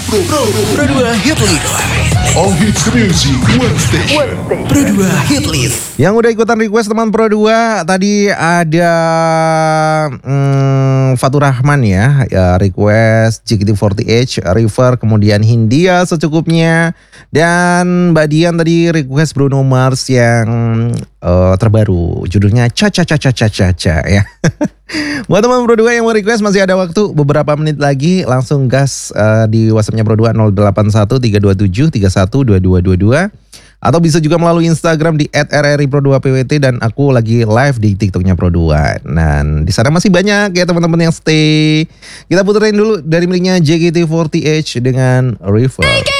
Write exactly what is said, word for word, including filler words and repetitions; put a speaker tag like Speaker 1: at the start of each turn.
Speaker 1: Pro, Pro, Pro dua Hit List. All Hits Music One Station. Pro dua Hit List.
Speaker 2: Yang udah ikutan request teman Pro dua tadi ada hmm, Fatur Rahman ya, ya request J K T empat puluh delapan, River, kemudian Hindia secukupnya, dan Mbak Dian tadi request Bruno Mars yang uh, terbaru, judulnya Cha Cha Cha Cha Cha Cha Cha ya. Buat teman Pro dua yang mau request masih ada waktu beberapa menit lagi, langsung gas uh, di WhatsAppnya Pro dua nol delapan satu tiga dua tujuh tiga satu dua dua dua dua. Atau bisa juga melalui Instagram di et r r i pro dua p w t, dan aku lagi live di TikToknya Pro dua. Dan di sana masih banyak ya teman-teman yang stay. Kita puterin dulu dari miliknya J K T empat puluh delapan dengan River.